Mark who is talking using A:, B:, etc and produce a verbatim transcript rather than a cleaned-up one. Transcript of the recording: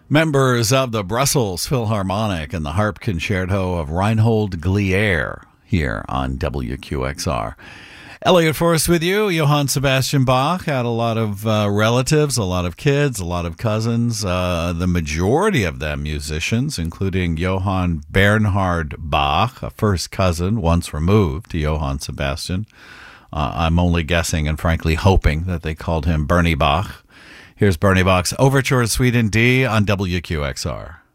A: Members of the Brussels Philharmonic and the Harp Concerto of Reinhold Glier here on W Q X R. Elliot Forrest with you. Johann Sebastian Bach had a lot of uh, relatives, a lot of kids, a lot of cousins, uh, the majority of them musicians, including Johann Bernhard Bach, a first cousin once removed to Johann Sebastian. Uh, I'm only guessing and frankly hoping that they called him Bernie Bach. Here's Bernie Bach's Overture Suite in D on W Q X R.